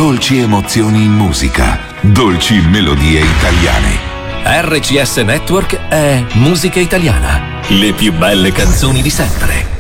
dolci emozioni in musica, dolci melodie italiane. RCS Network è musica italiana. Le più belle canzoni di sempre.